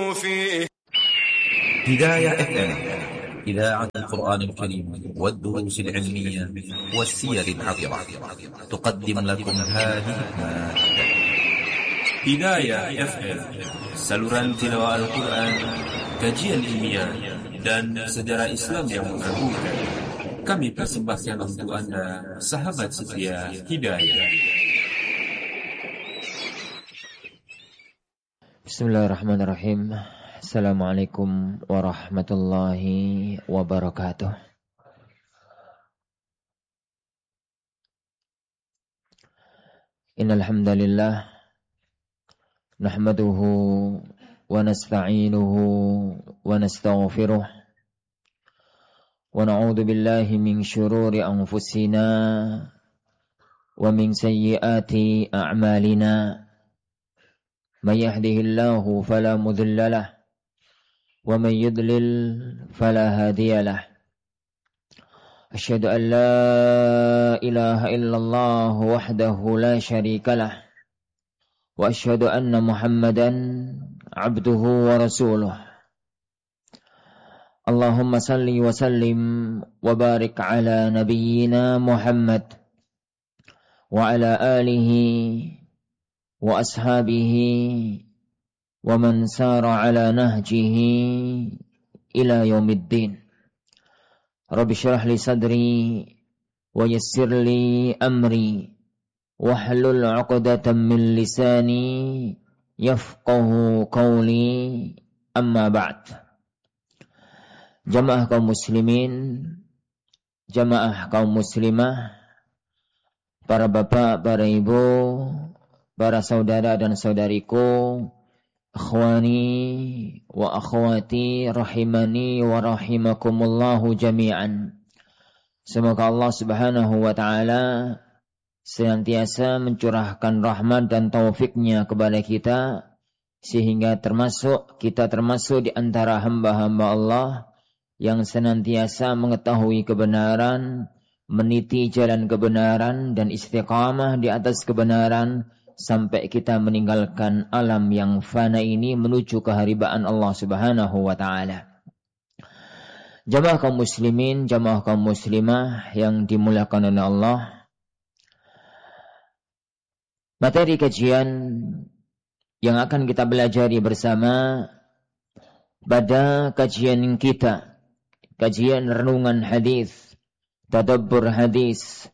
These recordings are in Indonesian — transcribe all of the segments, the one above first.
فيه. هداية FM إذاعة القرآن الكريم والدروس العلمية والسير العطرة تقدم لكم هذه المادة. Hidayah FM, saluran tilawah Al-Quran, kajian ilmiah, dan sejarah Islam yang mengagumkan. Kami persembahkan untuk Anda, sahabat setia Hidayah. Bismillahirrahmanirrahim. Assalamualaikum warahmatullahi wabarakatuh. Innal hamdalillah nahmaduhu wa nasta'inuhu wa nastaghfiruh wa na'udzu billahi min shururi anfusina wa min sayyiati a'malina. May yahdihillahu fala mudilla lahu wa may yudlil fala hadiya lahu. Asyhadu an la ilaha illallah wahdahu la syarika lahu wa asyhadu anna Muhammadan abduhu wa rasuluh. Allahumma salli wa sallim wa barik ala nabiyyina Muhammad wa ala alihi wa ashabihi wa man sara ala nahjihi ila yaumiddin. Rabbi syrah li sadri wa yassir li amri wahlul 'uqdatam min lisani yafqahu qawli, amma ba'd. Jamaah kaum muslimin, jamaah kaum muslimah, para bapak, para ibu, para saudara dan saudariku, akhwani wa akhwati rahimani wa rahimakumullahu jami'an. Semoga Allah Subhanahu wa taala senantiasa mencurahkan rahmat dan taufiknya kepada kita, sehingga kita termasuk di antara hamba-hamba Allah yang senantiasa mengetahui kebenaran, meniti jalan kebenaran dan istiqamah di atas kebenaran sampai kita meninggalkan alam yang fana ini menuju keharibaan Allah Subhanahu wa taala. Jamaah kaum muslimin, jamaah kaum muslimah yang dimuliakan oleh Allah. Materi kajian yang akan kita pelajari bersama pada kajian kita, kajian renungan hadis, tadabbur hadis,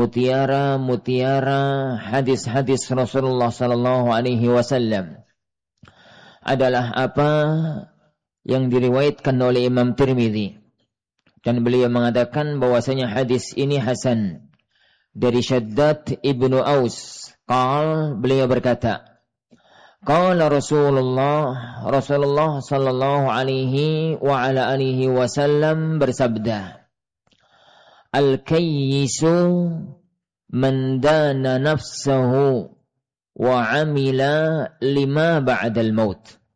mutiara hadis-hadis Rasulullah sallallahu alaihi wasallam adalah apa yang diriwayatkan oleh Imam Tirmidzi, dan beliau mengatakan bahwasanya hadis ini hasan dari Shaddad ibnu Aus. Beliau berkata, qala Rasulullah sallallahu alaihi wa ala alihi wasallam bersabda, Al-kayyisu man dana nafsahu wa amila lima ba'dal maut.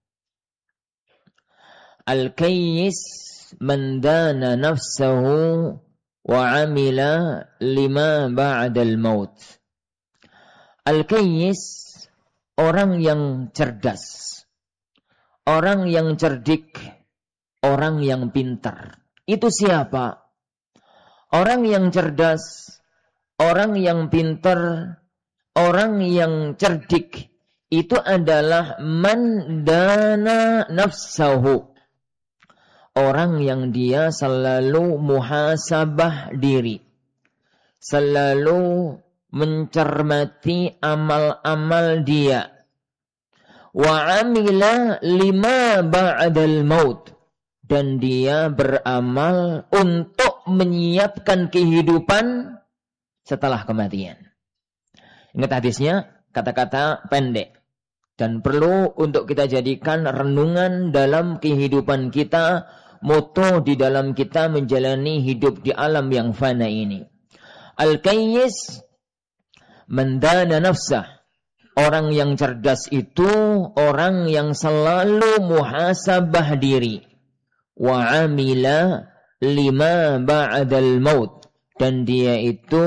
Al-kayyis man dana nafsahu wa amila lima ba'dal maut. Al-kayyis, orang yang cerdas, orang yang cerdik, orang yang pintar. Itu siapa? Orang yang cerdas, orang yang pintar, orang yang cerdik, itu adalah man dana nafsahu. Orang yang dia selalu muhasabah diri, selalu mencermati amal-amal dia. Wa amila lima ba'dal maut, dan dia beramal untuk menyiapkan kehidupan setelah kematian. Ingat hadisnya, kata-kata pendek dan perlu untuk kita jadikan renungan dalam kehidupan kita, moto di dalam kita menjalani hidup di alam yang fana ini. Al-kayyis man dana nafsah, orang yang cerdas itu orang yang selalu muhasabah diri. Wa amila lima ba'dal maut, dan dia itu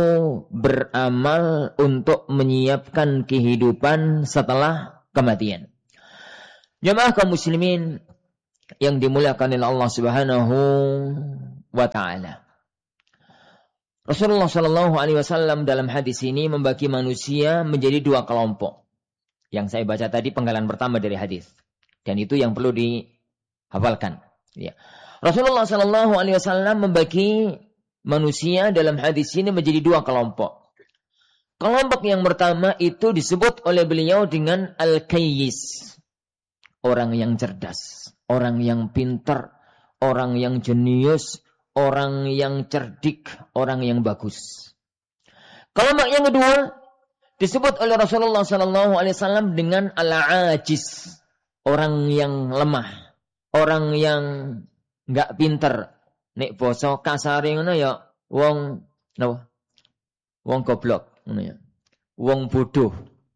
beramal untuk menyiapkan kehidupan setelah kematian. Jamaah kaum muslimin yang dimuliakan oleh Allah Subhanahu wa taala. Rasulullah sallallahu alaihi wasallam dalam hadis ini membagi manusia menjadi dua kelompok. Yang saya baca tadi penggalan pertama dari hadis. Dan itu yang perlu dihafalkan. Ya. Rasulullah sallallahu alaihi wasallam membagi manusia dalam hadis ini menjadi dua kelompok. Kelompok yang pertama itu disebut oleh beliau dengan al-kayyis. Orang yang cerdas, orang yang pintar, orang yang jenius, orang yang cerdik, orang yang bagus. Kelompok yang kedua disebut oleh Rasulullah sallallahu alaihi wasallam dengan al-ajiz, orang yang lemah, orang yang enggak pintar. Nek basa kasare ngono ya wong napa? Wong goblok ngono ya. Wong bodoh.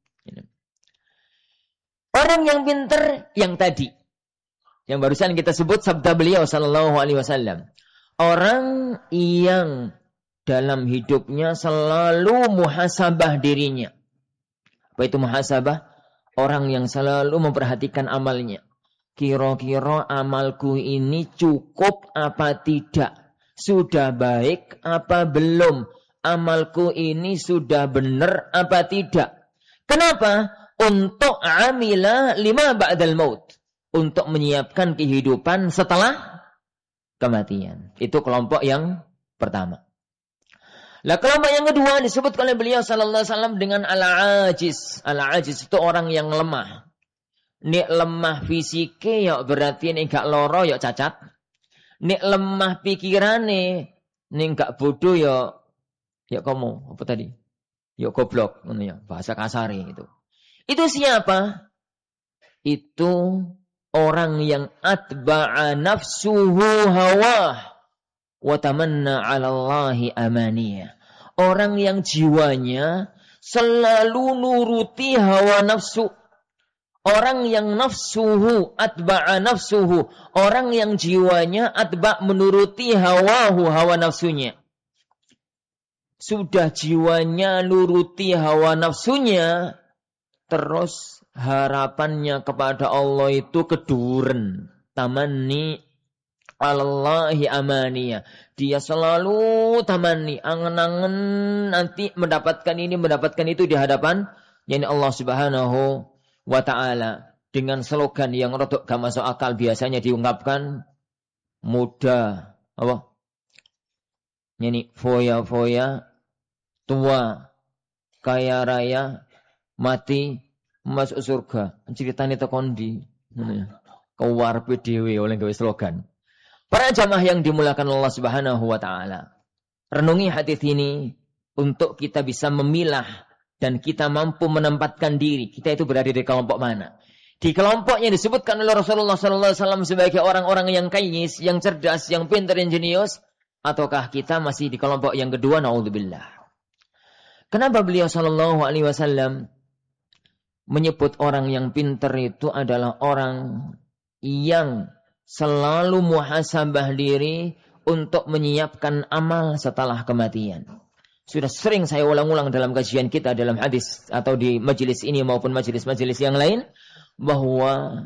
Orang yang pintar yang tadi. Yang barusan kita sebut sabda beliau sallallahu alaihi wasallam. Orang yang dalam hidupnya selalu muhasabah dirinya. Apa itu muhasabah? Orang yang selalu memperhatikan amalnya. Kira-kira amalku ini cukup apa tidak? Sudah baik apa belum? Amalku ini sudah benar apa tidak? Kenapa? Untuk amila lima ba'dal maut. Untuk menyiapkan kehidupan setelah kematian. Itu kelompok yang pertama. Lah kelompok yang kedua disebut oleh beliau sallallahu alaihi wasallam dengan al-ajiz. Al-ajiz itu orang yang lemah. Nek lemah fisike ya berarti nek gak loro ya cacat. Nek lemah pikirane, nek gak bodoh ya kamu apa tadi? Ya goblok ngono ya, bahasa kasare itu. Itu siapa? Itu orang yang atba'a nafsuhu hawah wa tamanna 'ala Allahi amaniyah. Orang yang jiwanya selalu nuruti hawa nafsu. Orang yang nafsuhu atba'a nafsuhu, orang yang jiwanya atba' menuruti hawa nafsunya. Sudah jiwanya nuruti hawa nafsunya, terus harapannya kepada Allah itu keduren. Tamanni 'alallahi amaniyah. Dia selalu tamanni, angen-angen nanti mendapatkan ini, mendapatkan itu di hadapan yakni Allah Subhanahu wa ta'ala. Dengan slogan yang rodok gak masuk akal biasanya diungkapkan muda apa? Yani foya-foya, tua, kaya raya, mati, masuk surga. Ceritanya tekon di kewarpe dhewe oleh gawe slogan. Para jamaah yang dimuliakan Allah Subhanahu wa taala. Renungi hadis ini untuk kita bisa memilah dan kita mampu menempatkan diri. Kita itu berada di kelompok mana? Di kelompok yang disebutkan oleh Rasulullah sallallahu alaihi wasallam sebagai orang-orang yang kayyis, yang cerdas, yang pintar, yang jenius, ataukah kita masih di kelompok yang kedua? Naudzubillah. Kenapa beliau sallallahu alaihi wasallam menyebut orang yang pintar itu adalah orang yang selalu muhasabah diri untuk menyiapkan amal setelah kematian. Sudah sering saya ulang-ulang dalam kajian kita dalam hadis atau di majelis ini maupun majelis-majelis yang lain bahwa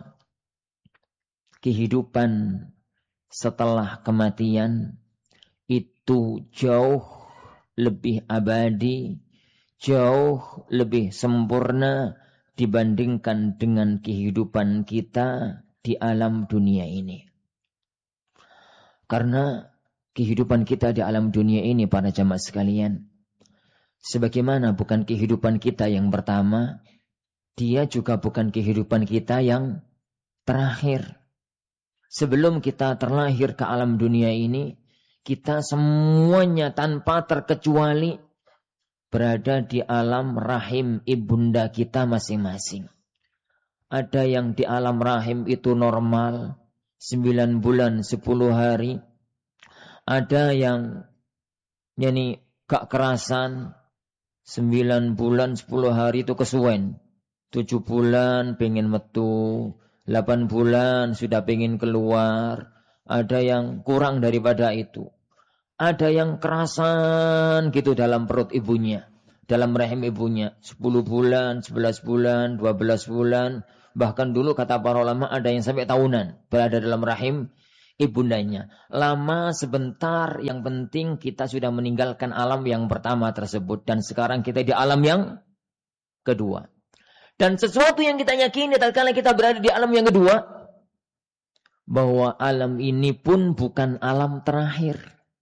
kehidupan setelah kematian itu jauh lebih abadi, jauh lebih sempurna dibandingkan dengan kehidupan kita di alam dunia ini. Karena kehidupan kita di alam dunia ini para jamaah sekalian, sebagaimana bukan kehidupan kita yang pertama, dia juga bukan kehidupan kita yang terakhir. Sebelum kita terlahir ke alam dunia ini, kita semuanya tanpa terkecuali berada di alam rahim ibunda kita masing-masing. Ada yang di alam rahim itu normal, 9 bulan 10 hari. Ada yang gak kerasan, 9 bulan 10 hari itu kesuwen. 7 bulan pengen metu, 8 bulan sudah pengen keluar. Ada yang kurang daripada itu. Ada yang kerasan gitu dalam perut ibunya, dalam rahim ibunya. 10 bulan, 11 bulan, 12 bulan, Bahkan dulu kata para ulama ada yang sampai tahunan berada dalam rahim ibundanya. Lama sebentar, yang penting kita sudah meninggalkan alam yang pertama tersebut. Dan sekarang kita di alam yang kedua. Dan sesuatu yang kita yakini tatkala kita berada di alam yang kedua, bahwa alam ini pun bukan alam terakhir.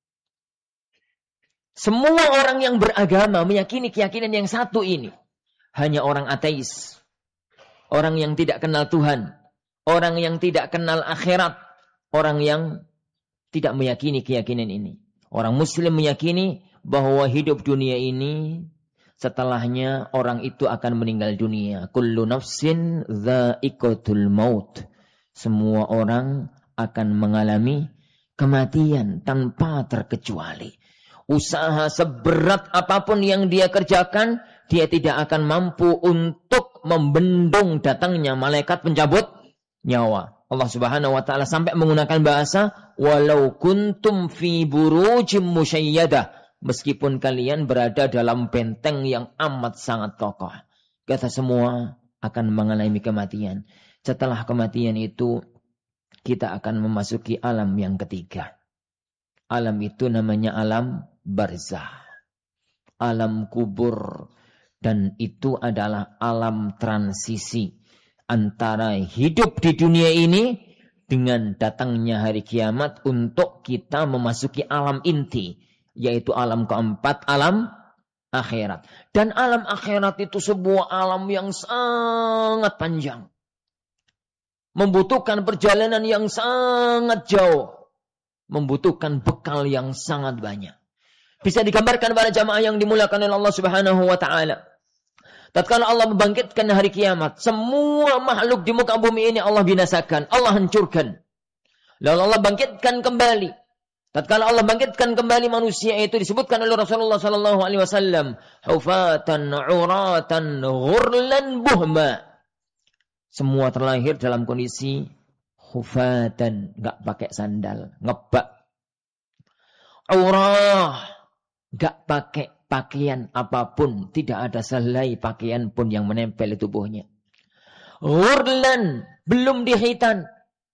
Semua orang yang beragama meyakini keyakinan yang satu ini. Hanya orang ateis. Orang yang tidak kenal Tuhan. Orang yang tidak kenal akhirat. Orang yang tidak meyakini keyakinan ini. Orang muslim meyakini bahwa hidup dunia ini, setelahnya orang itu akan meninggal dunia. Kullu nafsin dha'iqatul maut. Semua orang akan mengalami kematian tanpa terkecuali. Usaha seberat apapun yang dia kerjakan, dia tidak akan mampu untuk membendung datangnya malaikat pencabut nyawa. Allah Subhanahu wa taala sampai menggunakan bahasa walau kuntum fi burujim musyayyadah, meskipun kalian berada dalam benteng yang amat sangat kokoh. Kata semua akan mengalami kematian. Setelah kematian itu, kita akan memasuki alam yang ketiga. Alam itu namanya alam barzah. Alam kubur. Dan itu adalah alam transisi antara hidup di dunia ini dengan datangnya hari kiamat untuk kita memasuki alam inti. Yaitu alam keempat, alam akhirat. Dan alam akhirat itu sebuah alam yang sangat panjang. Membutuhkan perjalanan yang sangat jauh. Membutuhkan bekal yang sangat banyak. Bisa digambarkan para jamaah yang dimuliakan oleh Allah Subhanahu wa taala. Tatkala Allah membangkitkan hari kiamat, semua makhluk di muka bumi ini Allah binasakan, Allah hancurkan. Lalu Allah bangkitkan kembali. Tatkala Allah bangkitkan kembali manusia itu disebutkan oleh Rasulullah sallallahu alaihi wasallam, hufatan, uratan, ghurlan, buhma. Semua terlahir dalam kondisi hufatan, enggak pakai sandal, ngebak. Aurah, enggak pakai pakaian apapun, tidak ada selai pakaian pun yang menempel di tubuhnya. Ghurlan, belum dihitan.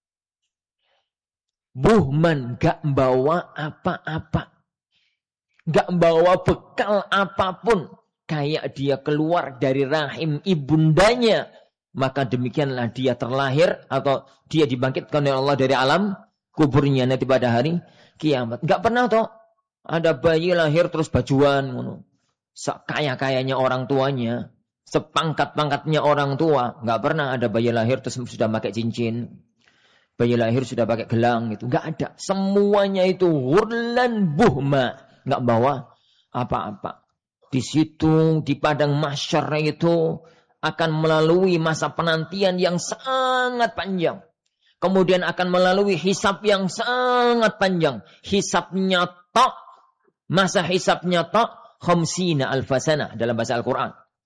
Buhman, enggak bawa apa-apa. Enggak bawa bekal apapun. Kayak dia keluar dari rahim ibundanya. Maka demikianlah dia terlahir atau dia dibangkitkan oleh Allah dari alam kuburnya nanti pada hari kiamat. Enggak pernah toh ada bayi lahir terus bajuan, sekaya-kayanya orang tuanya, sepangkat-pangkatnya orang tua. Enggak pernah ada bayi lahir terus sudah pakai cincin, bayi lahir sudah pakai gelang gitu. Enggak ada. Semuanya itu hurlan buhma, enggak bawa apa-apa. Di situ di padang mahsyar itu akan melalui masa penantian yang sangat panjang. Kemudian akan melalui hisab yang sangat panjang. Hisabnya tak, masa hisabnya tak, khamsina alfasana dalam bahasa Al-Quran.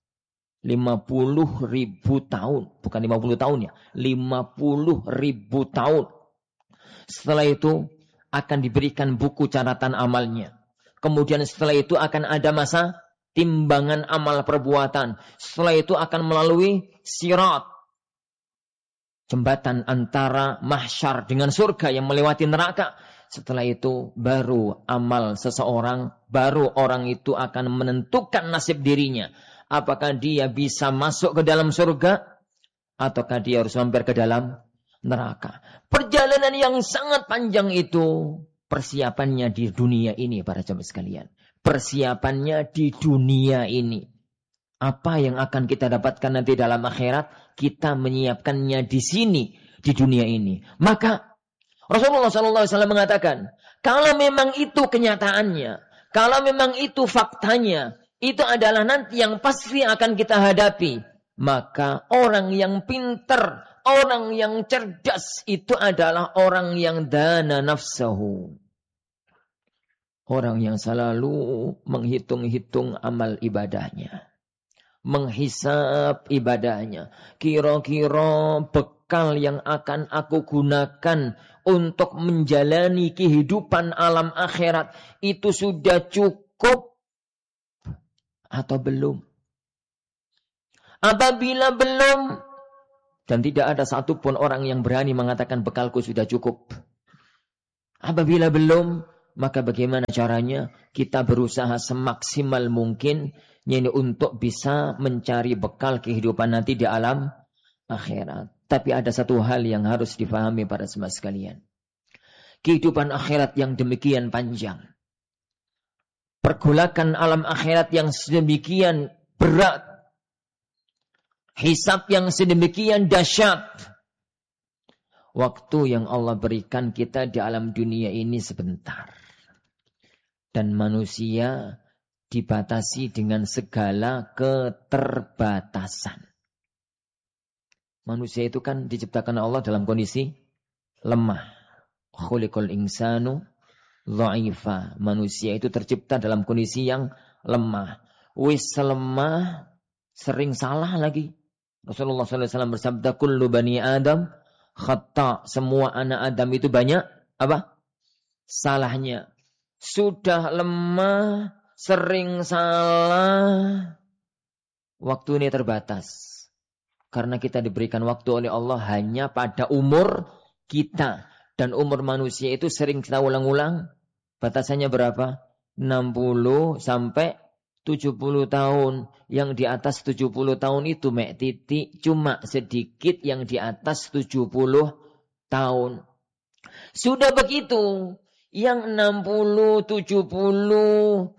50.000 tahun. Bukan 50 tahun ya. 50.000 tahun. Setelah itu akan diberikan buku catatan amalnya. Kemudian setelah itu akan ada masa timbangan amal perbuatan. Setelah itu akan melalui sirat. Jembatan antara mahsyar dengan surga yang melewati neraka. Setelah itu baru amal seseorang, baru orang itu akan menentukan nasib dirinya. Apakah dia bisa masuk ke dalam surga, ataukah dia harus mampir ke dalam neraka. Perjalanan yang sangat panjang itu persiapannya di dunia ini para jemaah sekalian. Persiapannya di dunia ini. Apa yang akan kita dapatkan nanti dalam akhirat, kita menyiapkannya di sini, di dunia ini. Maka Rasulullah SAW mengatakan, kalau memang itu kenyataannya, kalau memang itu faktanya, itu adalah nanti yang pasti akan kita hadapi. Maka orang yang pintar, orang yang cerdas, itu adalah orang yang dana nafsahu. Orang yang selalu menghitung-hitung amal ibadahnya. Menghisap ibadahnya. Kira-kira bekal yang akan aku gunakan untuk menjalani kehidupan alam akhirat itu sudah cukup atau belum? Apabila belum, Dan tidak ada satupun orang yang berani mengatakan bekalku sudah cukup. Apabila belum, maka bagaimana caranya? Kita berusaha semaksimal mungkin yaitu untuk bisa mencari bekal kehidupan nanti di alam akhirat. Tapi ada satu hal yang harus difahami para jemaah sekalian. Kehidupan akhirat yang demikian panjang. Pergolakan alam akhirat yang sedemikian berat. Hisab yang sedemikian dahsyat. Waktu yang Allah berikan kita di alam dunia ini sebentar. Dan manusia dibatasi dengan segala keterbatasan. Manusia itu kan diciptakan Allah dalam kondisi lemah. Khuliqal insanu dha'ifa. Manusia itu tercipta dalam kondisi yang lemah. Wis lemah, sering salah lagi. Rasulullah SAW bersabda, kullu bani Adam khata. Semua anak Adam itu banyak apa? Salahnya. Sudah lemah, sering salah. Waktu ini terbatas. Karena kita diberikan waktu oleh Allah hanya pada umur kita. Dan umur manusia itu sering kita ulang-ulang. Batasannya berapa? 60 sampai 70 tahun. Yang di atas 70 tahun itu mek titik. Cuma sedikit yang di atas 70 tahun. Sudah begitu. Yang 60, 70,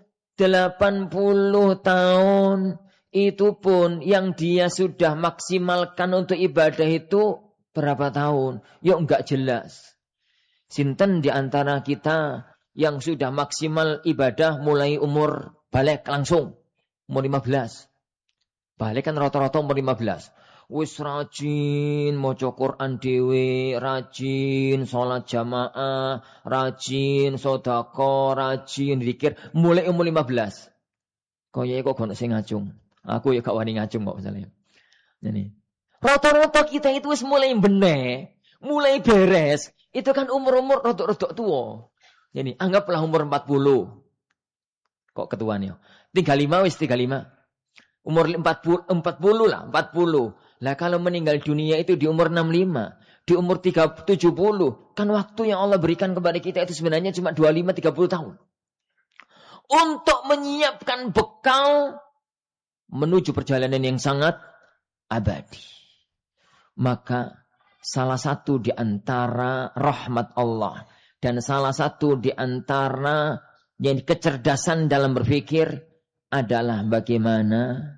80 tahun. Itu pun yang dia sudah maksimalkan untuk ibadah itu berapa tahun? Ya enggak jelas. Sinten di antara kita yang sudah maksimal ibadah mulai umur balik langsung. Umur 15. Balik kan rata-rata umur 15. Wis rajin maca Quran dhewe, rajin salat jamaah, rajin sedekah, rajin zikir mulai umur 15. Koyo kok ono sing ngacung. Aku ya gak wani ngacung kok misalnya. Jadi rata-rata kita itu wis mulai benek, mulai beres. Itu kan umur-umur rodok-rodok tua. Jadi anggaplah umur 40. Kok ketuanya? 35 wis 35. Umur 40 lah, 40. Lah kalau meninggal dunia itu di umur 65, di umur 70, kan waktu yang Allah berikan kepada kita itu sebenarnya cuma 25-30 tahun. Untuk menyiapkan bekal menuju perjalanan yang sangat abadi. Maka salah satu di antara rahmat Allah dan salah satu di antara yang kecerdasan dalam berpikir adalah bagaimana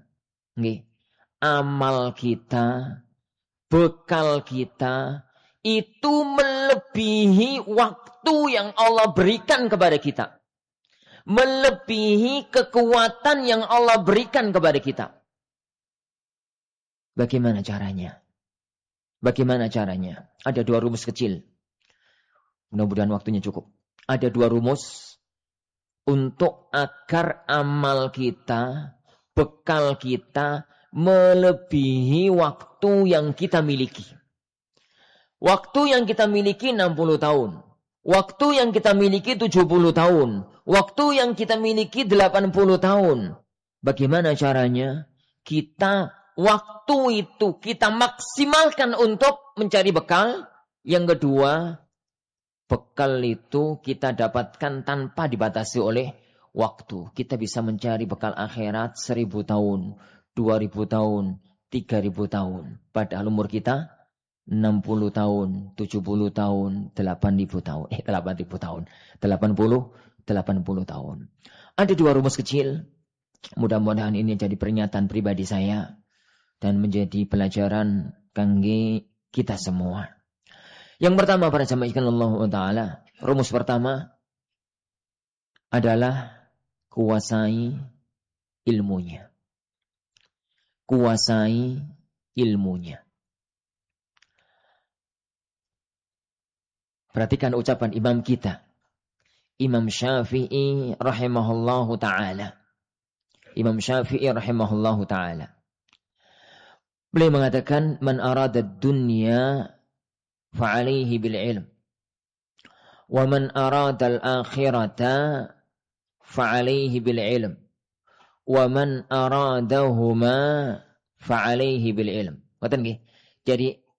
amal kita, bekal kita itu melebihi waktu yang Allah berikan kepada kita. Melebihi kekuatan yang Allah berikan kepada kita. Bagaimana caranya? Bagaimana caranya? Ada dua rumus kecil. Mudah-mudahan waktunya cukup. Ada dua rumus untuk agar amal kita, bekal kita melebihi waktu yang kita miliki. Waktu yang kita miliki 60 tahun. Waktu yang kita miliki 70 tahun. Waktu yang kita miliki 80 tahun. Bagaimana caranya? Kita waktu itu kita maksimalkan untuk mencari bekal. Yang kedua, bekal itu kita dapatkan tanpa dibatasi oleh waktu. Kita bisa mencari bekal akhirat 1000 tahun, 2000 tahun, 3000 tahun. Padahal umur kita 60 tahun, 70 tahun, 8000 tahun. 8000 tahun. 80 tahun. Ada dua rumus kecil. Mudah-mudahan ini jadi peringatan pribadi saya dan menjadi pelajaran kangge kita semua. Yang pertama para jamaah sekalian Allah Ta'ala, rumus pertama adalah kuasai ilmunya. Kuasai ilmunya. Perhatikan ucapan imam kita. Imam Syafi'i rahimahullahu ta'ala. Imam Syafi'i rahimahullahu ta'ala. Beliau mengatakan, man arada dunya fa'alaihi bil ilm. Wa man arada al-akhirata fa'alaihi bil ilm. Wa man aradahuma fa'alaihi bil ilm. Jadi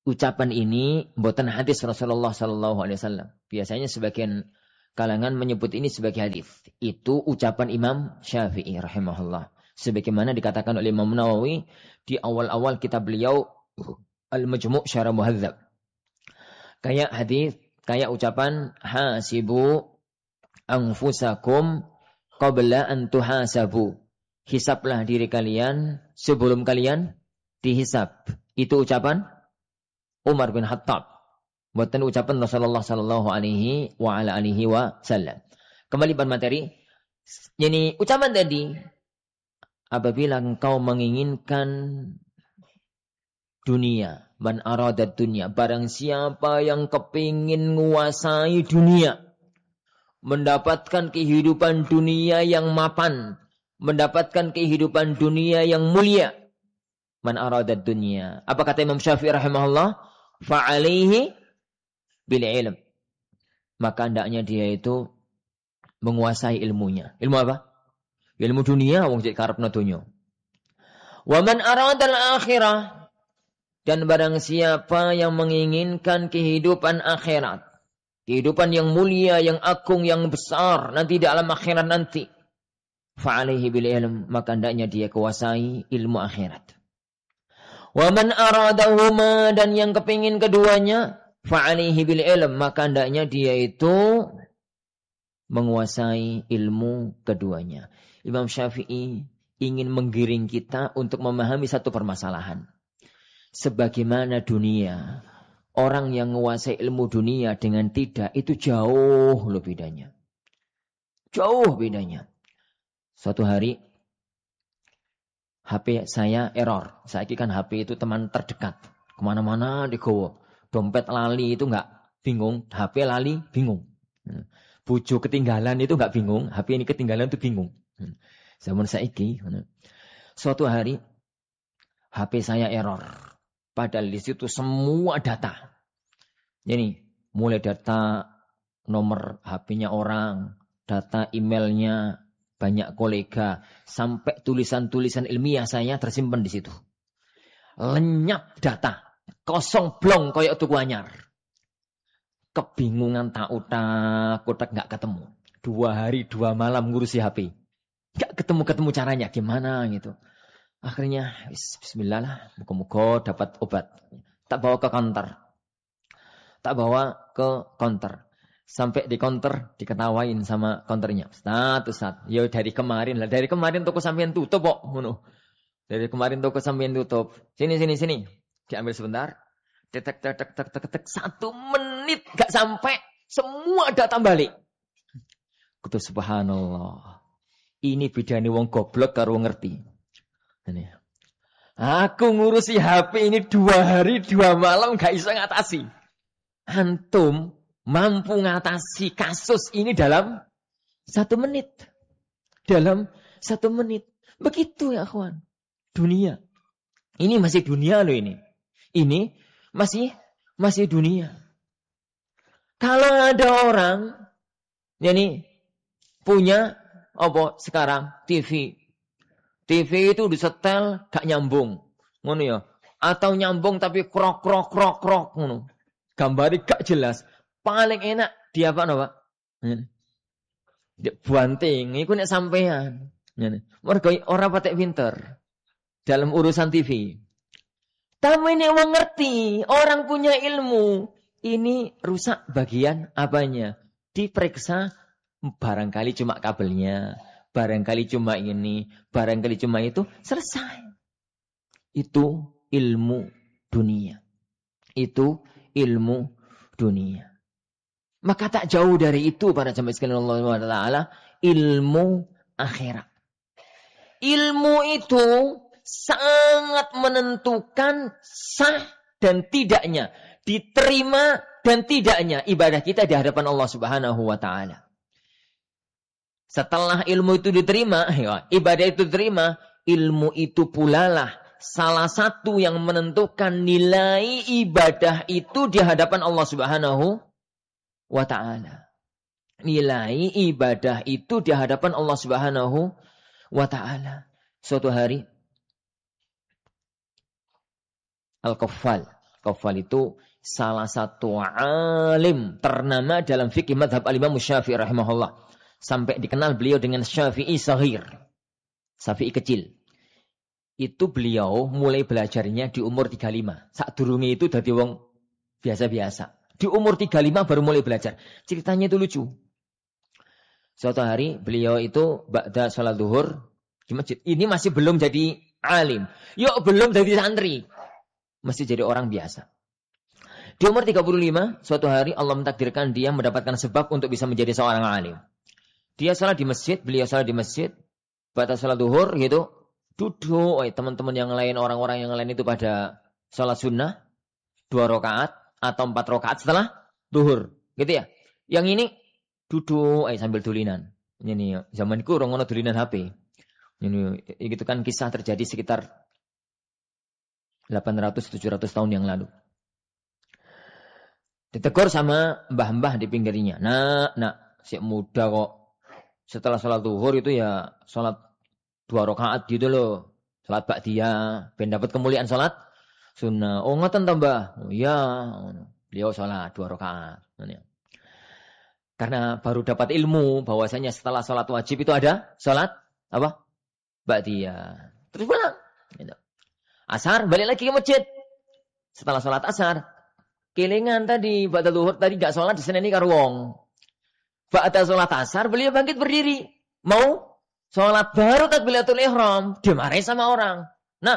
ucapan ini mboten hadis Rasulullah sallallahu alaihi wasallam. Biasanya sebagian kalangan menyebut ini sebagai hadis. Itu ucapan Imam Syafi'i rahimahullah. Sebagaimana dikatakan oleh Imam Nawawi di awal-awal kitab beliau Al-Majmu' Syarah Muhadzab. Kayak hadis, kayak ucapan hasibu anfusakum qabla an tuhasabu. Hisablah diri kalian sebelum kalian dihisab. Itu ucapan Umar bin Khattab. Bukan ucapan Rasulullah sallallahu alaihi wa ala alihi wasallam. Kembali pada materi. Jadi ucapan tadi, apabila engkau menginginkan dunia, man aradat dunia, barang siapa yang kepingin menguasai dunia, mendapatkan kehidupan dunia yang mapan, mendapatkan kehidupan dunia yang mulia, man aradat dunia. Apa kata Imam Syafi'i rahimahullah? Fa'alaihi bil ilm. Maka hendaknya dia itu menguasai ilmunya. Ilmu apa? Ilmu dunia, wong cek karepna donya. Wa man aradal akhirah, dan barang siapa yang menginginkan kehidupan akhirat, kehidupan yang mulia, yang agung, yang besar nanti di alam akhirat nanti, fa'alaihi bil ilm, maka hendaknya dia kuasai ilmu akhirat. Wa man aradahuma, dan yang kepingin keduanya, fa'alaihi bil ilm, maka hendaknya dia itu menguasai ilmu keduanya. Imam Syafi'i ingin menggiring kita untuk memahami satu permasalahan. Sebagaimana dunia, orang yang menguasai ilmu dunia dengan tidak, itu jauh loh bedanya. Jauh bedanya. Suatu hari, HP saya error. Saya kan HP itu teman terdekat. Kemana-mana digowo. Dompet lali itu enggak bingung. HP lali bingung. Bojo ketinggalan itu enggak bingung. HP ini ketinggalan itu bingung. Zaman saiki. Suatu hari, HP saya error. Padahal di situ semua data. Jadi, mulai data nomor HP-nya orang, data emailnya, banyak kolega, sampai tulisan-tulisan ilmiah saya tersimpan di situ. Lenyap data. Kosong blong koyok tuku anyar. Kebingungan tak utak nggak ketemu. 2 hari 2 malam ngurusi HP. Nggak ketemu caranya gimana gitu. Akhirnya bismillah lah, muka-muka dapat obat. Tak bawa ke counter. Sampai di counter diketawain sama counternya. Ustaz, ya dari kemarin toko sampean tutup kok ngono. Dari kemarin toko sampean tutup. Sini. Diambil sebentar. Tek 1 menit gak sampai semua data balik. Kudu subhanallah. Ini bedane wong goblok karo wong ngerti. Ini. Aku ngurusi HP ini 2 hari 2 malam gak bisa ngatasi. Antum mampu ngatasi kasus ini dalam 1 menit. Dalam 1 menit. Begitu ya kawan. Dunia. Ini masih dunia loh ini. Ini masih dunia. Kalau ada orang yani punya apa sekarang TV itu disetel gak nyambung. Ngono ya. Atau nyambung tapi krok ngono. Gambare gak jelas. Paling enak dia apa no, Pak? Dia banting iku nek sampean. Mergo ora patek pinter dalam urusan TV. Tapi ini orang ngerti, orang punya ilmu. Ini rusak bagian apanya? Diperiksa, barangkali cuma kabelnya, barangkali cuma ini, barangkali cuma itu, selesai. Itu ilmu dunia. Itu ilmu dunia. Maka tak jauh dari itu para jamaah sekalian Allah Ta'ala, ilmu akhirat. Ilmu itu sangat menentukan sah dan tidaknya, diterima dan tidaknya ibadah kita di hadapan Allah Subhanahu wa taala. Setelah ilmu itu diterima, ya, ibadah itu diterima, ilmu itu pula lah salah satu yang menentukan nilai ibadah itu di hadapan Allah Subhanahu wa taala. Nilai ibadah itu di hadapan Allah Subhanahu wa taala. Suatu hari Al-Qaffal, Qaffal itu salah satu alim ternama dalam fikih madhab al-Imam Syafi'i rahimahullah. Sampai dikenal beliau dengan Syafi'i Saghir. Syafi'i kecil. Itu beliau mulai belajarnya di umur 35. Sakdurunge itu dadi wong biasa-biasa. Di umur 35 baru mulai belajar. Ceritanya itu lucu. Suatu hari beliau itu ba'da salat zuhur di masjid. Ini masih belum jadi alim. Yuk belum jadi santri. Masih jadi orang biasa. Di umur 35, suatu hari Allah mentakdirkan dia mendapatkan sebab untuk bisa menjadi seorang alim. Dia salat di masjid, beliau salat di masjid. Ba'da salat zuhur gitu. Duduk, teman-teman yang lain, orang-orang yang lain itu pada salat sunnah 2 rakaat atau 4 rakaat setelah zuhur, gitu ya. Yang ini duduk sambil dulinan. Ini zamanku orang ono dulinan HP. Ini itu kan kisah terjadi sekitar 800-700 tahun yang lalu. Ditegur sama mbah-mbah di pinggirnya. Nak, si muda kok. Setelah salat zuhur itu ya salat 2 rakaat gitu loh. Salat ba'diyah, ben dapat kemuliaan salat sunnah. Oh ngoten ta, Mbah? Oh iya, beliau salat 2 rakaat. Karena baru dapat ilmu bahwasanya setelah salat wajib itu ada salat apa? Ba'diyah. Terus pulang. Asar balik lagi ke masjid. Setelah salat asar, kelingan tadi ba'da zuhur tadi enggak salat diseneni karo wong. Ba'da salat asar beliau bangkit berdiri. Mau sholat baru takbiratul ihram, dimarahi sama orang. Nah,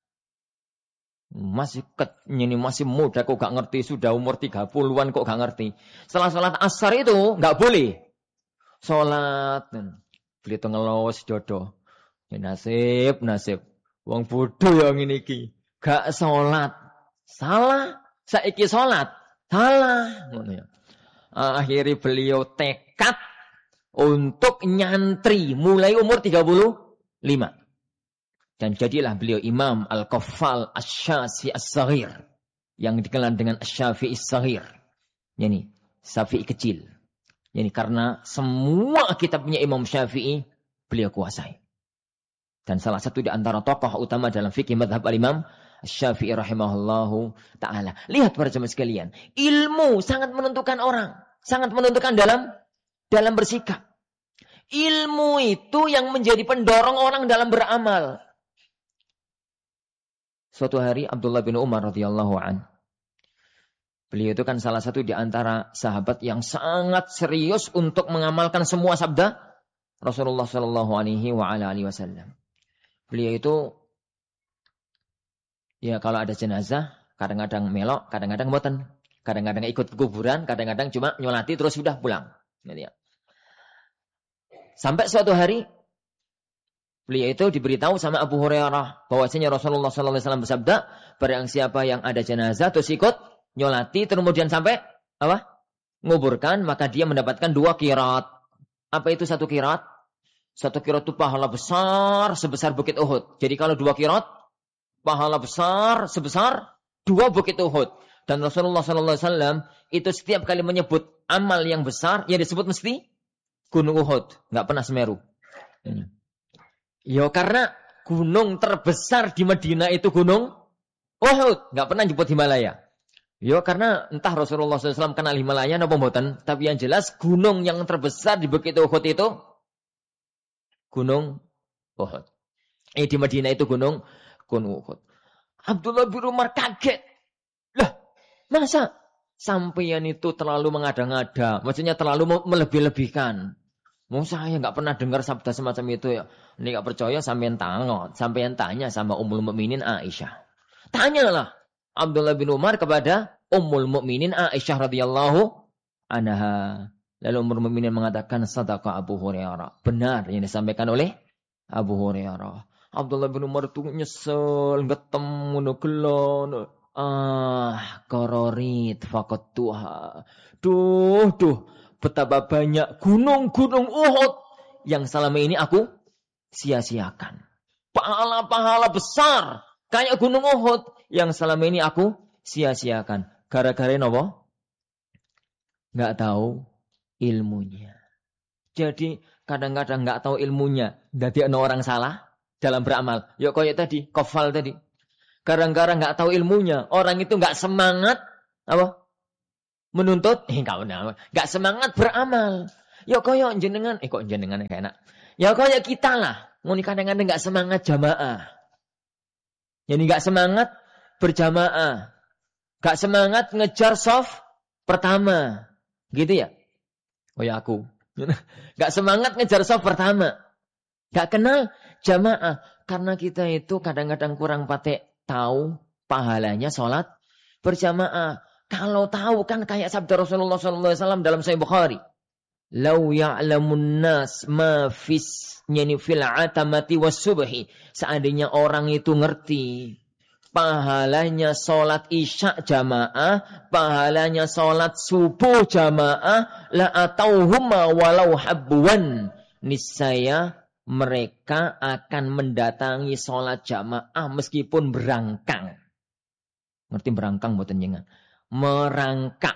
masih muda kok gak ngerti, sudah umur 30-an kok gak ngerti. Setelah sholat asar itu gak boleh. Sholat, beli ngelos jodoh. Ya, nasib. Wong bodoh yang ini ki. Gak sholat. Salah. Saiki sholat. Salah. Akhirnya beliau tekad untuk nyantri mulai umur 35. Dan jadilah beliau Imam Al-Qaffal Asy-Syafi'i As-Saghir. Yang dikenal dengan Asy-Syafi'i As-Saghir. Yani, Syafi'i kecil. Yani karena semua kitabnya Imam Syafi'i beliau kuasai. Dan salah satu di antara tokoh utama dalam fikih madhab al-Imam Asy-Syafi'i rahimahullahu ta'ala. Lihat para jemaah sekalian. Ilmu sangat menentukan orang. Sangat menentukan dalam bersikap. Ilmu itu yang menjadi pendorong orang dalam beramal. Suatu hari Abdullah bin Umar radhiyallahu an. Beliau itu kan salah satu di antara sahabat yang sangat serius untuk mengamalkan semua sabda Rasulullah sallallahu alaihi wasallam. Beliau itu ya kalau ada jenazah kadang-kadang melok, kadang-kadang mboten. Kadang-kadang ikut kuburan, kadang-kadang cuma nyolati terus sudah pulang. Gitu ya. Sampai suatu hari beliau itu diberitahu sama Abu Hurairah bahwasanya Rasulullah sallallahu alaihi wasallam bersabda, barang siapa yang ada jenazah terus ikut nyolati kemudian sampai nguburkan, maka dia mendapatkan 2 qirat. Apa itu 1 qirat? 1 qirat itu pahala besar sebesar Bukit Uhud. Jadi kalau 2 qirat pahala besar sebesar 2 Bukit Uhud. Dan Rasulullah sallallahu alaihi wasallam itu setiap kali menyebut amal yang besar yang disebut mesti Gunung Uhud, enggak pernah Semeru. Ya karena gunung terbesar di Madinah itu Gunung Uhud, enggak pernah nyebut Himalaya. Ya karena entah Rasulullah SAW kenal Himalaya napa mboten, tapi yang jelas gunung yang terbesar di Bukit Uhud itu Gunung Uhud. Di Madinah itu Gunung Uhud. Abdullah bin Umar kaget. Lah, masa sampeyan itu terlalu mengada-ngada, maksudnya terlalu melebih-lebihkan. Mau saya enggak pernah dengar sabda semacam itu ya. Ini enggak percaya sampeyan tanya sama Ummul Mukminin Aisyah. Tanyalah Abdullah bin Umar kepada Ummul Mukminin Aisyah radhiyallahu anha. Lalu Ummul Mukminin mengatakan sadaqa Abu Hurairah. Benar yang disampaikan oleh Abu Hurairah. Abdullah bin Umar itu nyesel ketemu gelon. Kororit faqat tuha. Duh. Betapa banyak gunung-gunung Uhud yang selama ini aku sia-siakan. Pahala-pahala besar kayak gunung Uhud yang selama ini aku sia-siakan. Gara-gara apa? Nggak tahu ilmunya. Jadi kadang-kadang nggak tahu ilmunya. Jadi ada orang salah dalam beramal. Yuk kayak tadi, Qaffal tadi. Gara-gara nggak tahu ilmunya. Orang itu nggak semangat apa? Menuntut. Nggak semangat beramal. Ya koyo jenengan. Kok jenengan kayak enak. Ya koyo kita lah. Ngoni kadang-kadang nggak semangat jamaah. Jadi nggak semangat berjamaah. Nggak semangat ngejar soft pertama. Gitu ya. Oh ya aku. Nggak semangat ngejar soft pertama. Nggak kenal jamaah. Karena kita itu kadang-kadang kurang patek tahu pahalanya sholat berjamaah. Kalau tahu kan kayak sabda Rasulullah SAW dalam Sahih Bukhari. Lau ya'lamun nas ma fil atamati was subhi. Seandainya orang itu ngerti pahalanya sholat isya jamaah, pahalanya sholat subuh jamaah, la atauhuma walau habwan. Niscaya mereka akan mendatangi sholat jamaah meskipun berangkang. Ngerti berangkang mboten jenengan? Merangkak.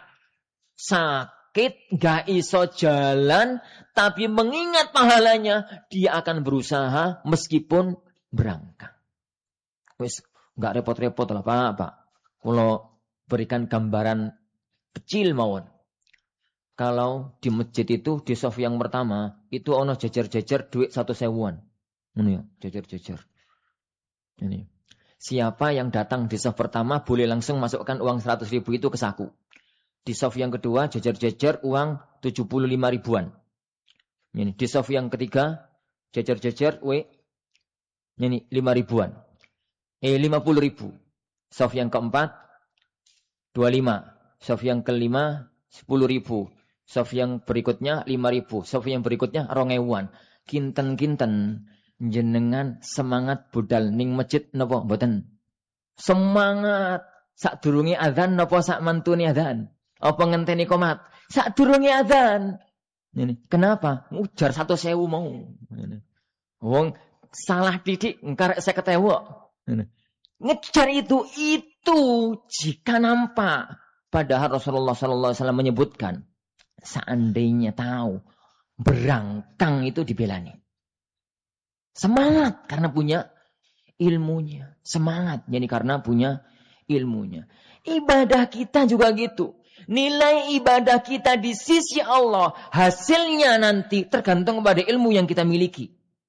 Sakit, gak iso jalan, tapi mengingat pahalanya, dia akan berusaha meskipun berangkang. Wes, gak repot-repot lah Pak. Kalau berikan gambaran kecil mawon. Kalau di masjid itu, di sof yang pertama, itu ono jejer-jejer duit 1.000-an. Ini ya, jejer-jejer. Ini. Siapa yang datang di sof pertama, boleh langsung masukkan uang 100.000 itu ke saku. Di sof yang kedua, jejer-jejer uang 75 ribuan. Ini. Di sof yang ketiga, jejer-jejer ini 5 ribuan. 50 ribu. Sof yang keempat, 25. Sof yang kelima, 10 ribu. Sof yang berikutnya 5.000. Sof yang berikutnya 2.000-an. Kinten-kinten jenengan semangat budal ning masjid napa mboten? Semangat sadurunge azan napa sak mantune azan? Apa ngenteni qomat? Sadurunge azan. Ini kenapa? Ujar 1.000 mau. Ini. Wong salah didik engkarek 50.000. Ngejar itu jika nampak. Padahal Rasulullah SAW menyebutkan, seandainya tahu, berangkang itu dibelani. Semangat karena punya ilmunya. Semangat jadi karena punya ilmunya. Ibadah kita juga gitu. Nilai ibadah kita di sisi Allah, hasilnya nanti tergantung pada ilmu yang kita miliki.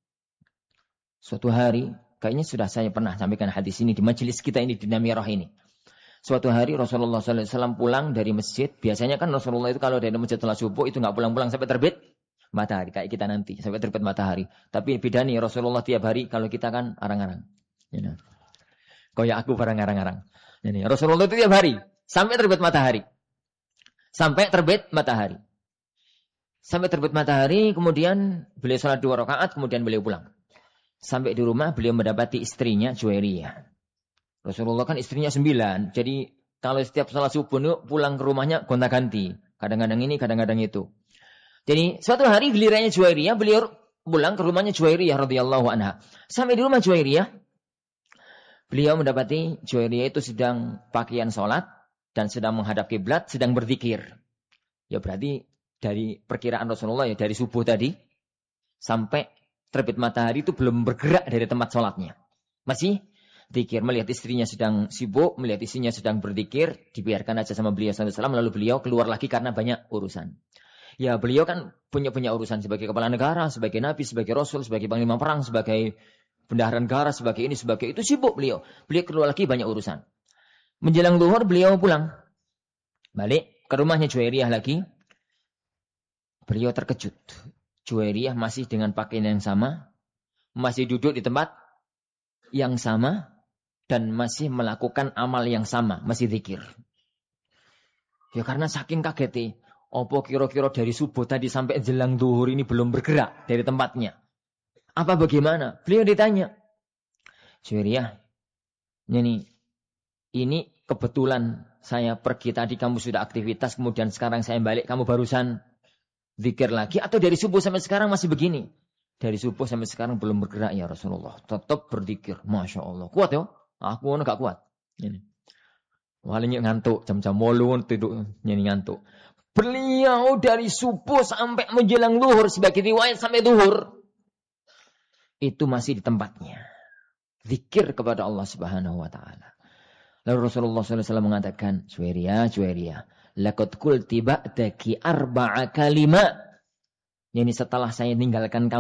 Suatu hari, kayaknya sudah saya pernah sampaikan hadis ini di majelis kita ini di Namirah ini. Suatu hari Rasulullah SAW pulang dari masjid. Biasanya kan Rasulullah itu kalau dari masjid setelah subuh itu nggak pulang-pulang sampai terbit matahari. Kayak kita nanti sampai terbit matahari. Tapi beda nih Rasulullah tiap hari kalau kita kan arang-arang. Ya. Kayak aku barang arang-arang. Ini Rasulullah itu tiap hari sampai terbit matahari. Sampai terbit matahari. Sampai terbit matahari kemudian beliau sholat 2 rakaat kemudian beliau pulang. Sampai di rumah beliau mendapati istrinya Juwairiyah. Rasulullah kan istrinya 9. Jadi kalau setiap salat subuh pulang ke rumahnya gonta-ganti. Kadang-kadang ini, kadang-kadang itu. Jadi suatu hari gilirannya Juwairiyah, beliau pulang ke rumahnya Juwairiyah radhiyallahu anha. Sampai di rumah Juwairiyah, beliau mendapati Juwairiyah itu sedang pakaian salat dan sedang menghadap kiblat, sedang berzikir. Ya berarti dari perkiraan Rasulullah ya dari subuh tadi sampai terbit matahari itu belum bergerak dari tempat salatnya. Masih zikir, melihat istrinya sedang sibuk, melihat istrinya sedang berzikir, dibiarkan aja sama beliau SAW, lalu beliau keluar lagi karena banyak urusan. Ya beliau kan punya urusan sebagai kepala negara, sebagai nabi, sebagai rasul, sebagai panglima perang, sebagai bendahara negara, sebagai ini, sebagai itu, sibuk beliau. Beliau keluar lagi banyak urusan. Menjelang zuhur beliau pulang. Balik ke rumahnya Juwairiyah lagi. Beliau terkejut. Juwairiyah masih dengan pakaian yang sama, masih duduk di tempat yang sama, dan masih melakukan amal yang sama, masih zikir. Ya karena saking kagetnya, opo kira-kira dari subuh tadi sampai jelang zuhur ini belum bergerak dari tempatnya. Apa bagaimana? Beliau ditanya, Juwairiyah, ini kebetulan saya pergi tadi, kamu sudah aktivitas, kemudian sekarang saya balik, kamu barusan zikir lagi, atau dari subuh sampai sekarang masih begini? Dari subuh sampai sekarang belum bergerak ya Rasulullah. Tetap berzikir. Masya Allah. Kuat ya? Aku gak kuat. Ini. Walinya ngantuk. Jam-jam 8 tidur. Ini ngantuk. Beliau dari subuh sampai menjelang zuhur. Sebagai riwayat sampai zuhur. Itu masih di tempatnya. Zikir kepada Allah Subhanahu wa ta'ala. Lalu Rasulullah SAW mengatakan, Juwairiyah, laqad qulti ba'daki arba'a kalimat. Yani setelah saya tinggalkan kamu